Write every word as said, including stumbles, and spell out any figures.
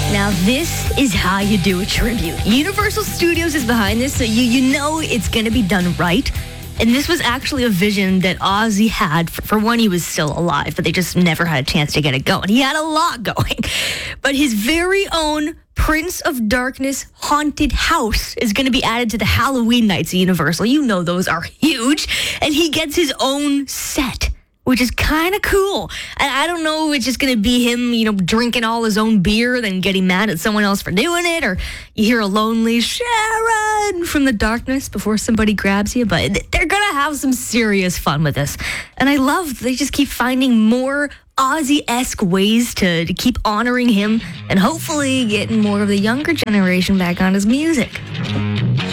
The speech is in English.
Now, this is how you do a tribute. Universal Studios is behind this, so you, you know it's going to be done right. And this was actually a vision that Ozzy had. For, for one, he was still alive, but they just never had a chance to get it going. He had a lot going. But his very own Prince of Darkness haunted house is going to be added to the Halloween nights at Universal. You know those are huge. And he gets his own set, which is kind of cool. And I don't know if it's just going to be him, you know, drinking all his own beer, then getting mad at someone else for doing it, or you hear a lonely Sharon from the darkness before somebody grabs you. But they're going to have some serious fun with this. And I love they just keep finding more Ozzy-esque ways to, to keep honoring him and hopefully getting more of the younger generation back on his music.